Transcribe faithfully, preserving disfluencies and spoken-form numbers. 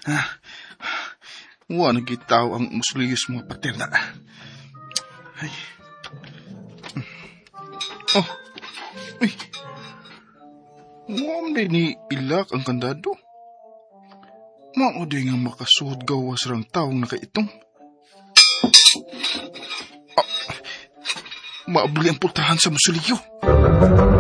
Wa nagitaw ang musliyos mga paterna. Ay. Oh. Ay. Wa man ni ilak ang kandado. Mao di nga makasud gawas rang taong nakaitong. Ah. Maabuli ang putahan sa musuliyo.